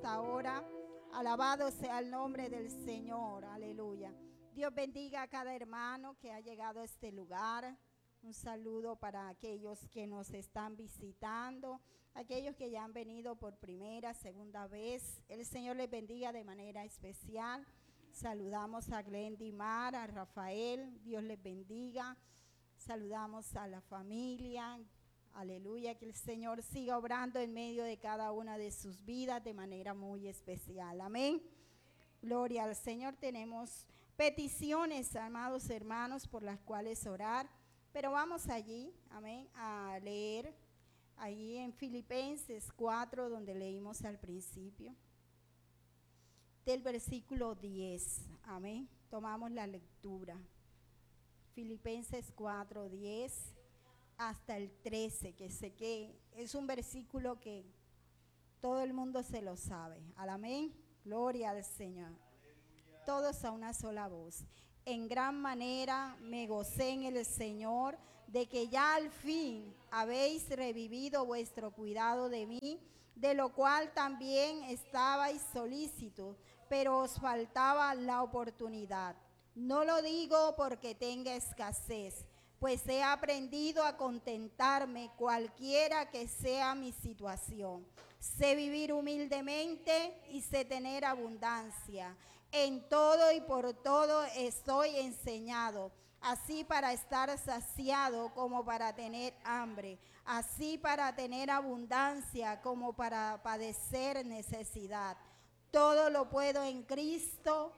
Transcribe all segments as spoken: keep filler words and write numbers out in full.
esta hora. Alabado sea el nombre del Señor. Aleluya. Dios bendiga a cada hermano que ha llegado a este lugar. Un saludo para aquellos que nos están visitando, aquellos que ya han venido por primera, segunda vez. El Señor les bendiga de manera especial. Saludamos a Glendy Mar, a Rafael, Dios les bendiga. Saludamos a la familia. Aleluya, que el Señor siga obrando en medio de cada una de sus vidas de manera muy especial. Amén. Gloria al Señor. Tenemos peticiones, amados hermanos, por las cuales orar. Pero vamos allí, amén, a leer allí en Filipenses cuatro, donde leímos al principio, del versículo diez, amén. Tomamos la lectura. Filipenses cuatro, diez hasta el trece, que sé que es un versículo que todo el mundo se lo sabe. Amén. Gloria al Señor. Aleluya. Todos a una sola voz. En gran manera me gocé en el Señor de que ya al fin habéis revivido vuestro cuidado de mí, de lo cual también estabais solícitos, pero os faltaba la oportunidad. No lo digo porque tenga escasez, pues he aprendido a contentarme cualquiera que sea mi situación. Sé vivir humildemente y sé tener abundancia. En todo y por todo estoy enseñado, así para estar saciado como para tener hambre, así para tener abundancia como para padecer necesidad. Todo lo puedo en Cristo.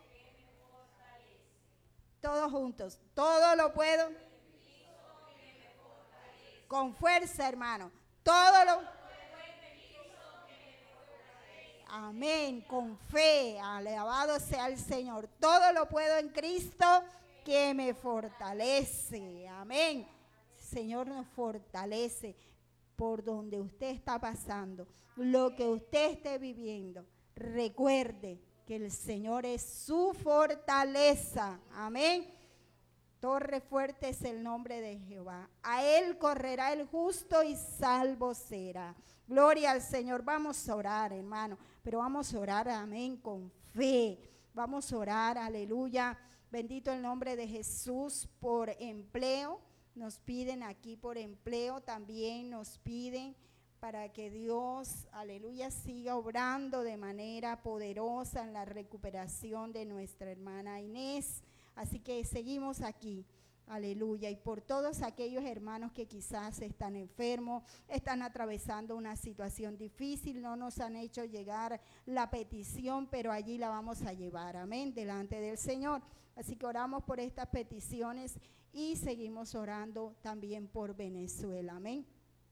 Todos juntos. Todo lo puedo. Con fuerza, hermano. Todo lo Amén, con fe, alabado sea el Señor. Todo lo puedo en Cristo que me fortalece. Amén. El Señor nos fortalece por donde usted está pasando, lo que usted esté viviendo. Recuerde que el Señor es su fortaleza. Amén. Torre fuerte es el nombre de Jehová. A él correrá el justo y salvo será. Gloria al Señor. Vamos a orar, hermano. Pero vamos a orar, amén, con fe. Vamos a orar, aleluya. Bendito el nombre de Jesús por empleo. Nos piden aquí por empleo. También nos piden para que Dios, aleluya, siga obrando de manera poderosa en la recuperación de nuestra hermana Inés. Así que seguimos aquí. Aleluya. Y por todos aquellos hermanos que quizás están enfermos, están atravesando una situación difícil, no nos han hecho llegar la petición, pero allí la vamos a llevar, amén, delante del Señor. Así que oramos por estas peticiones y seguimos orando también por Venezuela, amén.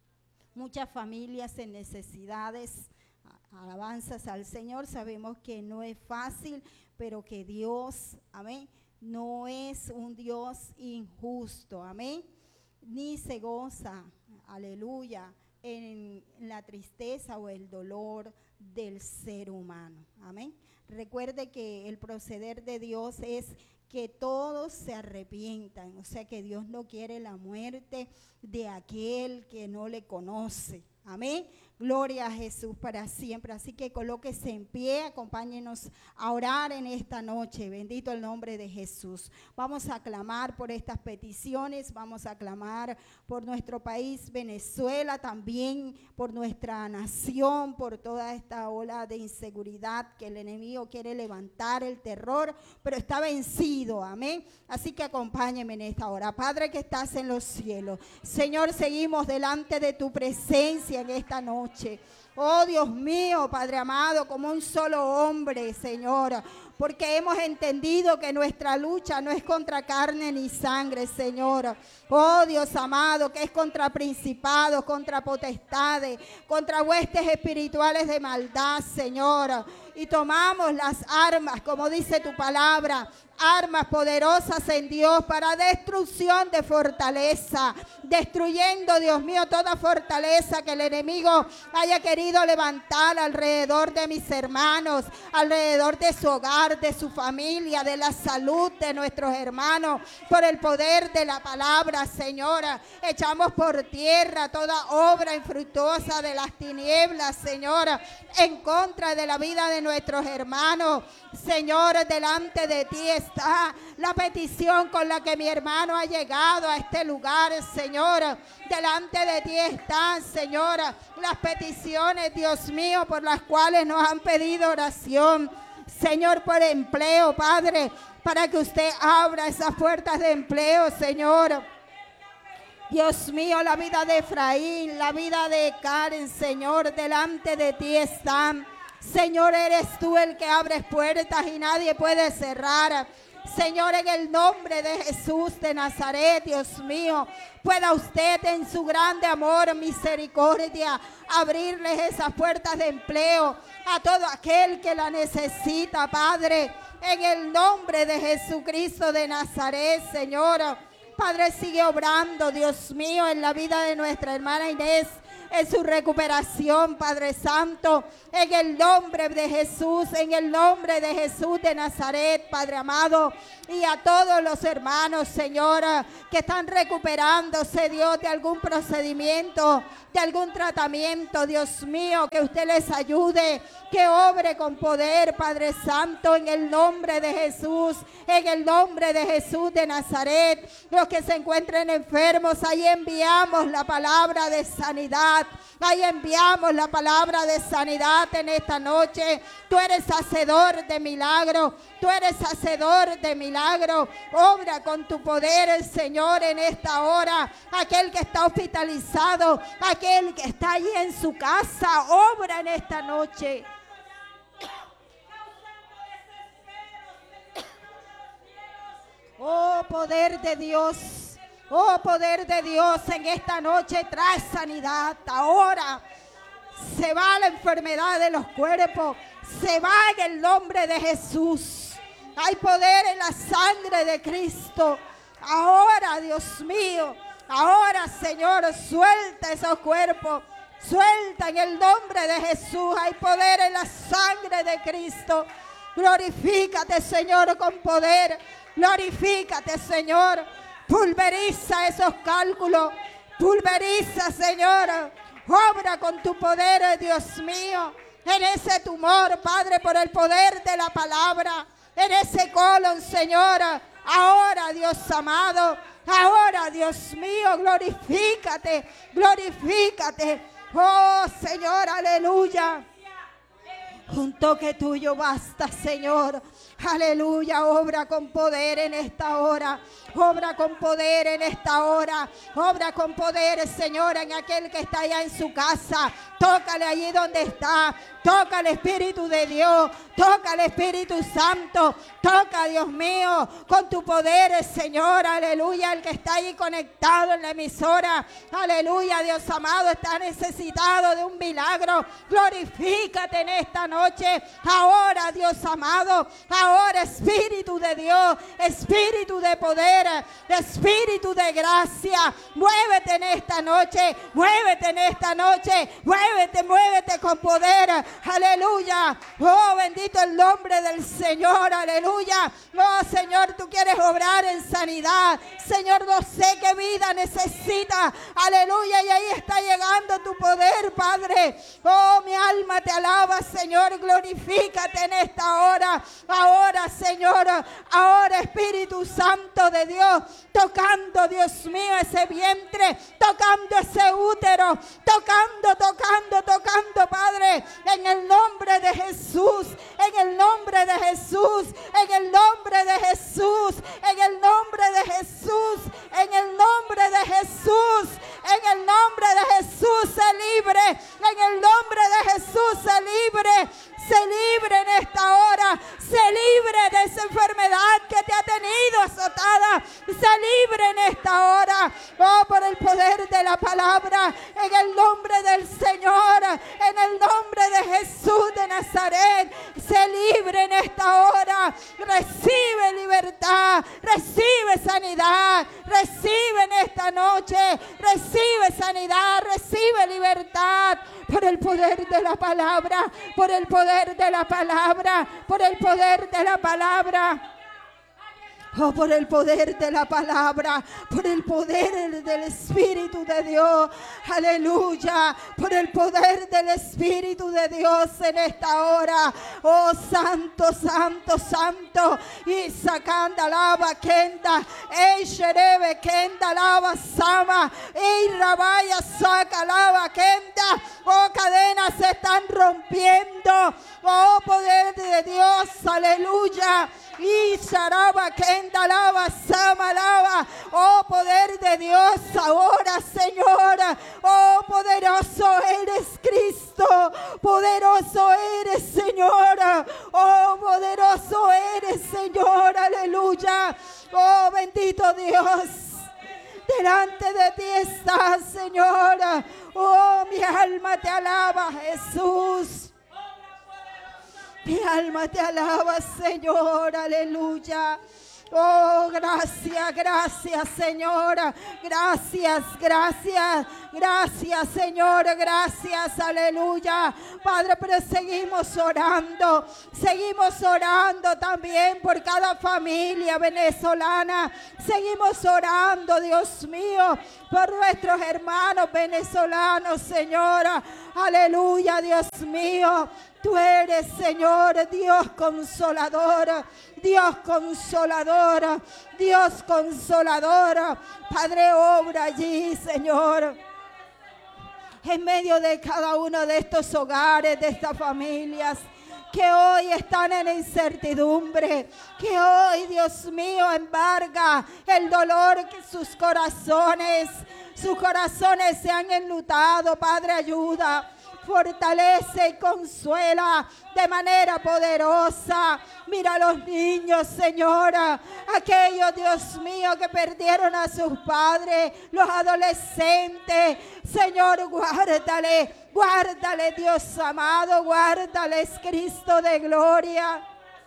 Muchas familias en necesidades, alabanzas al Señor. Sabemos que no es fácil, pero que Dios, amén, no es un Dios injusto, amén, ni se goza, aleluya, en la tristeza o el dolor del ser humano, amén. Recuerde que el proceder de Dios es que todos se arrepientan, o sea que Dios no quiere la muerte de aquel que no le conoce, amén. Gloria a Jesús para siempre. Así que colóquese en pie, acompáñenos a orar en esta noche. Bendito el nombre de Jesús. Vamos a clamar por estas peticiones, vamos a clamar por nuestro país, Venezuela, también por nuestra nación, por toda esta ola de inseguridad que el enemigo quiere levantar, el terror, pero está vencido, amén. Así que acompáñeme en esta hora. Padre que estás en los cielos, Señor, seguimos delante de tu presencia en esta noche. Oh Dios mío, Padre amado, como un solo hombre, Señor, porque hemos entendido que nuestra lucha no es contra carne ni sangre, Señor. Oh Dios amado, que es contra principados, contra potestades, contra huestes espirituales de maldad, Señor. Y tomamos las armas, como dice tu palabra, armas poderosas en Dios para destrucción de fortaleza, destruyendo, Dios mío, toda fortaleza que el enemigo haya querido levantar alrededor de mis hermanos, alrededor de su hogar, de su familia, de la salud de nuestros hermanos, por el poder de la palabra, Señora. Echamos por tierra toda obra infructuosa de las tinieblas, Señora, en contra de la vida de nuestros hermanos. Señor, delante de ti está la petición con la que mi hermano ha llegado a este lugar, Señor. Delante de ti están, Señor, las peticiones, Dios mío, por las cuales nos han pedido oración. Señor, por empleo, Padre, para que usted abra esas puertas de empleo, Señor. Dios mío, la vida de Efraín, la vida de Karen, Señor, delante de ti están. Señor, eres tú el que abres puertas y nadie puede cerrar. Señor, en el nombre de Jesús de Nazaret, Dios mío, pueda usted en su grande amor, misericordia, abrirles esas puertas de empleo a todo aquel que la necesita, Padre, en el nombre de Jesucristo de Nazaret, Señor. Padre, sigue obrando, Dios mío, en la vida de nuestra hermana Inés, en su recuperación, Padre Santo, en el nombre de Jesús, en el nombre de Jesús de Nazaret, Padre amado, y a todos los hermanos, Señora, que están recuperándose, Dios, de algún procedimiento, de algún tratamiento, Dios mío, que usted les ayude, que obre con poder, Padre Santo, en el nombre de Jesús, en el nombre de Jesús de Nazaret. Los que se encuentren enfermos, ahí enviamos la palabra de sanidad, ahí enviamos la palabra de sanidad en esta noche. Tú eres hacedor de milagros, tú eres hacedor de milagros. Obra con tu poder, Señor, en esta hora. Aquel que está hospitalizado, aquel que está allí en su casa, obra en esta noche. Oh, poder de Dios, oh, poder de Dios, en esta noche trae sanidad. Ahora se va la enfermedad de los cuerpos, se va en el nombre de Jesús. Hay poder en la sangre de Cristo. Ahora, Dios mío, ahora, Señor, suelta esos cuerpos, suelta en el nombre de Jesús. Hay poder en la sangre de Cristo. Glorifícate, Señor, con poder. Glorifícate, Señor. Pulveriza esos cálculos. Pulveriza, Señor. Obra con tu poder, Dios mío, en ese tumor, Padre, por el poder de la palabra. En ese colon, Señor. Ahora, Dios amado. Ahora, Dios mío, glorifícate. Glorifícate. Oh, Señor, aleluya. Un toque tuyo basta, Señor. Aleluya, obra con poder en esta hora. Obra con poder en esta hora. Obra con poder, Señor, en aquel que está allá en su casa. Tócale allí donde está. Toca el Espíritu de Dios. Toca el Espíritu Santo. Toca, Dios mío, con tu poder, Señor. Aleluya, el que está allí conectado en la emisora. Aleluya, Dios amado, está necesitado de un milagro. Glorifícate en esta noche. Ahora, Dios amado. Ahora, Espíritu de Dios. Espíritu de poder. Espíritu de gracia. Muévete en esta noche. Muévete en esta noche. Muévete, muévete con poder. Aleluya. Oh, bendito el nombre del Señor. Aleluya. Oh, Señor, tú quieres obrar en sanidad. Señor, no sé qué vida necesita. Aleluya. Y ahí está llegando tu poder, Padre. Oh, mi alma te alaba, Señor. Glorifícate en esta hora. Ahora, Señor. Ahora, Espíritu Santo de Dios. Tocando, Dios mío, ese vientre. Tocando ese útero. Tocando, tocando, tocando, Padre. En el nombre de Jesús. En el nombre de Jesús. En el nombre de Jesús. En el nombre de Jesús. En el nombre de Jesús. En el nombre de Jesús se libre. En el nombre de Jesús se libre. Se libre en esta hora. Se libre de esa enfermedad que te ha tenido azotada. Se libre en esta hora. Oh, por el poder de la palabra. En el nombre del Señor. En el nombre de Jesús de Nazaret. Se libre en esta hora. Recibe libertad. Recibe sanidad, recibe en esta noche, recibe sanidad, recibe libertad por el poder de la palabra, por el poder de la palabra, por el poder de la palabra. Oh, por el poder de la palabra, por el poder del Espíritu de Dios, aleluya, por el poder del Espíritu de Dios en esta hora. Oh, santo, santo, santo, y sacanda lava kenda, ey sherebe kenda lava sama, ey rabaya saca lava kenda. Oh, cadenas se están rompiendo, oh, poder de Dios, aleluya. Y Sharaba Kenda lava, Sama lava, oh poder de Dios ahora, Señor, oh poderoso eres Cristo, poderoso eres Señor, oh poderoso eres Señor, aleluya, oh bendito Dios, delante de ti estás Señor, oh mi alma te alaba Jesús. Mi alma te alaba, Señor, aleluya. Oh, gracias, gracias, Señor. Gracias, gracias, gracias, Señor. Gracias, aleluya. Padre, pero seguimos orando. Seguimos orando también por cada familia venezolana. Seguimos orando, Dios mío, por nuestros hermanos venezolanos, Señor. Aleluya, Dios mío. Tú eres, Señor, Dios consolador, Dios consolador, Dios consolador. Padre, obra allí, Señor, en medio de cada uno de estos hogares, de estas familias que hoy están en incertidumbre, que hoy, Dios mío, embarga el dolor que sus corazones, sus corazones se han enlutado. Padre, ayuda. Fortalece y consuela de manera poderosa. Mira a los niños, Señor, aquellos, Dios mío, que perdieron a sus padres, los adolescentes, Señor, guárdale, guárdale, Dios amado, guárdales, Cristo de gloria.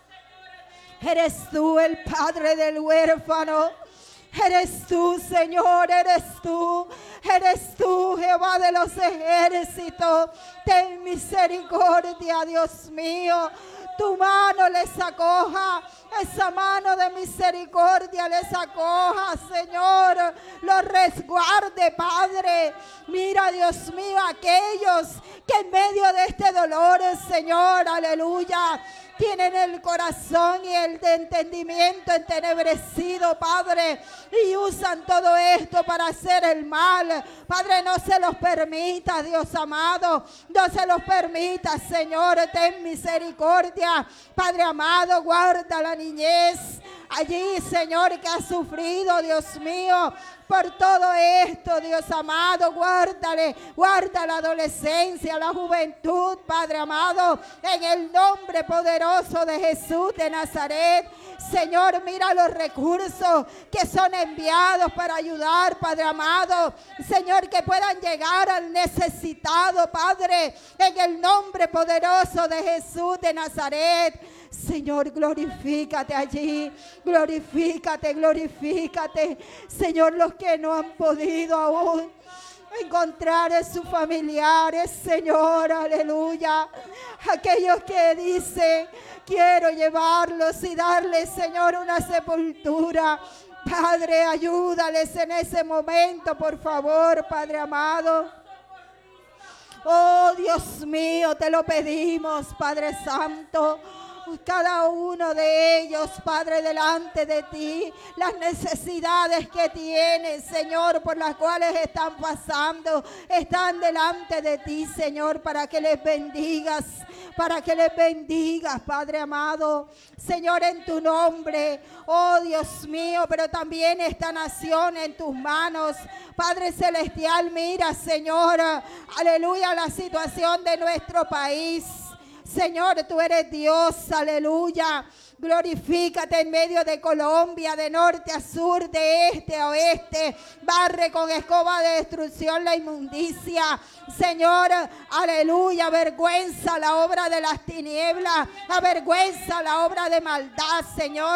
Eres tú el Padre del huérfano. Eres tú, Señor, eres tú, eres tú, Jehová de los ejércitos. Ten misericordia, Dios mío. Tu mano les acoja, esa mano de misericordia les acoja, Señor. Los resguarde, Padre. Mira, Dios mío, aquellos que en medio de este dolor, Señor, aleluya, tienen el corazón y el de entendimiento entenebrecido, Padre, y usan todo esto para hacer el mal. Padre, no se los permita, Dios amado, no se los permita, Señor, ten misericordia. Padre amado, guarda la niñez allí, Señor, que ha sufrido, Dios mío, por todo esto, Dios amado, guárdale, guarda la adolescencia, la juventud, Padre amado, en el nombre poderoso de Jesús de Nazaret. Señor, mira los recursos que son enviados para ayudar, Padre amado, Señor, que puedan llegar al necesitado, Padre, en el nombre poderoso de Jesús de Nazaret. Señor, glorifícate allí, glorifícate, glorifícate. Señor, los que no han podido aún encontrar a sus familiares, Señor, aleluya. Aquellos que dicen, quiero llevarlos y darles, Señor, una sepultura. Padre, ayúdales en ese momento, por favor, Padre amado. Oh, Dios mío, te lo pedimos, Padre Santo. Cada uno de ellos, Padre, delante de ti, las necesidades que tienen, Señor, por las cuales están pasando, están delante de ti, Señor, para que les bendigas, para que les bendigas, Padre amado, Señor, en tu nombre, oh Dios mío, pero también esta nación en tus manos, Padre celestial, mira, Señor, aleluya, la situación de nuestro país. Señor, tú eres Dios, aleluya. Glorifícate en medio de Colombia, de norte a sur, de este a oeste. Barre con escoba de destrucción la inmundicia. Señor, aleluya, avergüenza la obra de las tinieblas. Avergüenza la obra de maldad, Señor.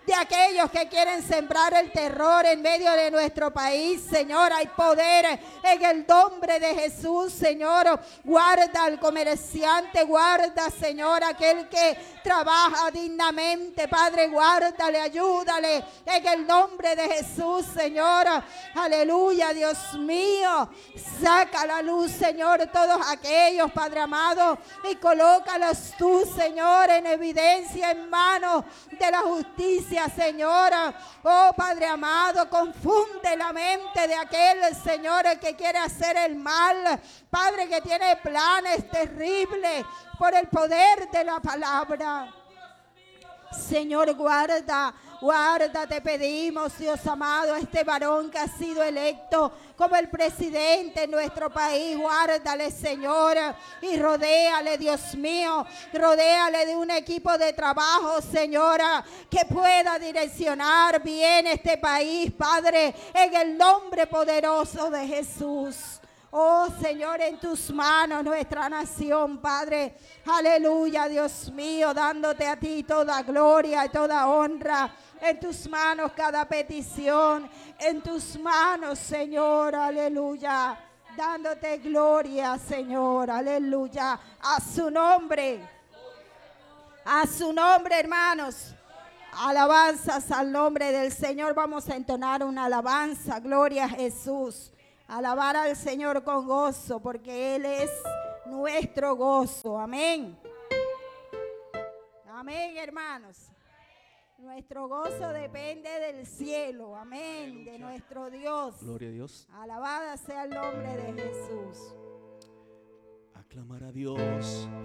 de aquellos que quieren sembrar el terror en medio de nuestro país, Señor. Hay poder en el nombre de Jesús, Señor. Guarda al comerciante, guarda, Señor, aquel que trabaja dignamente, Padre, guárdale, ayúdale en el nombre de Jesús, Señor. Aleluya, Dios mío. Saca a la luz, Señor, todos aquellos, Padre amado, y colócalos tú, Señor, en evidencia, en manos de la justicia, Señor. Oh, Padre amado, confunde la mente de aquel, Señor, que quiere hacer el mal, Padre, que tiene planes terribles por el poder de la palabra. Señor, guarda, guarda, te pedimos, Dios amado, a este varón que ha sido electo como el presidente de nuestro país. Guárdale, Señor, y rodéale, Dios mío, rodéale de un equipo de trabajo, Señora, que pueda direccionar bien este país, Padre, en el nombre poderoso de Jesús. Oh, Señor, en tus manos nuestra nación, Padre. Aleluya, Dios mío, dándote a ti toda gloria y toda honra. En tus manos cada petición. En tus manos, Señor, aleluya. Dándote gloria, Señor, aleluya. A su nombre. A su nombre, hermanos. Alabanzas al nombre del Señor. Vamos a entonar una alabanza. Gloria a Jesús. Alabar al Señor con gozo, porque Él es nuestro gozo. Amén. Amén, hermanos. Nuestro gozo depende del cielo. Amén. De nuestro Dios. Gloria a Dios. Alabada sea el nombre de Jesús. Aclamar a Dios.